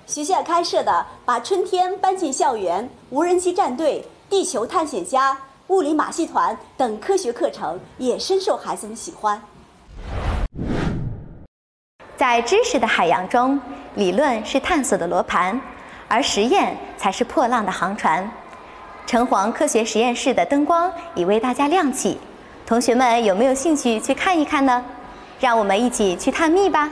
学校开设的把春天搬进校园、无人机战队、地球探险家、物理马戏团等科学课程也深受孩子们喜欢。 在知识的海洋中，理论是探索的罗盘，而实验才是破浪的航船。城隍科学实验室的灯光已为大家亮起，同学们有没有兴趣去看一看呢？让我们一起去探秘吧！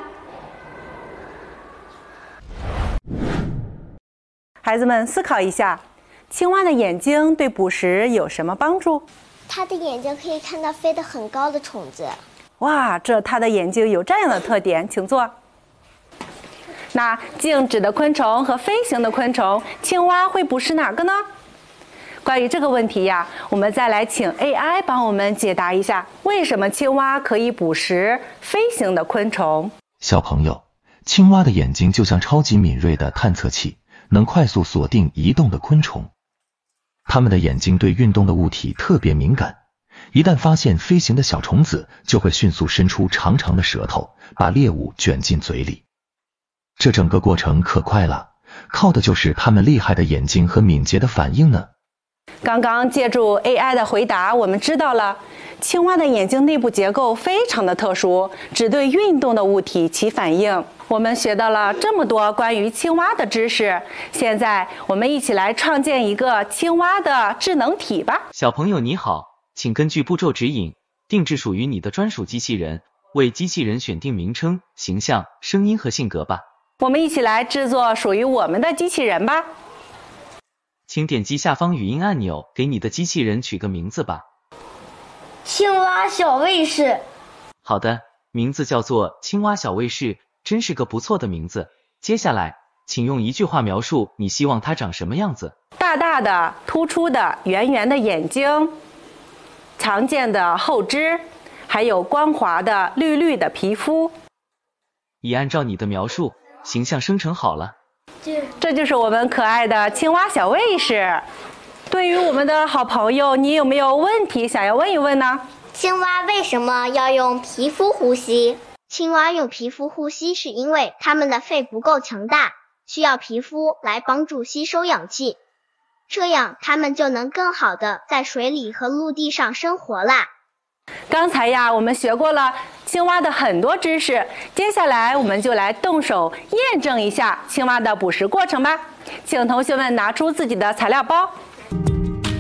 孩子们思考一下，青蛙的眼睛对捕食有什么帮助？ 它的眼睛可以看到飞得很高的虫子。 哇，它的眼睛有这样的特点，请坐。那静止的昆虫和飞行的昆虫，青蛙会捕食哪个呢？关于这个问题呀，我们再来请 AI 帮我们解答一下，为什么青蛙可以捕食飞行的昆虫？ 小朋友，青蛙的眼睛就像超级敏锐的探测器，能快速锁定移动的昆虫。它们的眼睛对运动的物体特别敏感，一旦发现飞行的小虫子，就会迅速伸出长长的舌头，把猎物卷进嘴里。这整个过程可快了，靠的就是它们厉害的眼睛和敏捷的反应呢。 刚刚借助 AI 的回答，我们知道了青蛙的眼睛内部结构非常的特殊，只对运动的物体起反应。我们学到了这么多关于青蛙的知识，现在我们一起来创建一个青蛙的智能体吧。 小朋友你好，请根据步骤指引，定制属于你的专属机器人，为机器人选定名称、形象、声音和性格吧。 我们一起来制作属于我们的机器人吧。 请点击下方语音按钮，给你的机器人取个名字吧。 青蛙小卫士。 好的，名字叫做青蛙小卫士，真是个不错的名字。接下来，请用一句话描述你希望它长什么样子。 大大的、突出的、圆圆的眼睛，强健的后肢，还有光滑的绿绿的皮肤。 已按照你的描述，形象生成好了。 这就是我们可爱的青蛙小卫士。对于我们的好朋友，你有没有问题想要问一问呢？ 青蛙为什么要用皮肤呼吸？青蛙用皮肤呼吸是因为它们的肺不够强大，需要皮肤来帮助吸收氧气，这样它们就能更好的在水里和陆地上生活啦。 刚才呀，我们学过了青蛙的很多知识，接下来我们就来动手验证一下青蛙的捕食过程吧。请同学们拿出自己的材料包。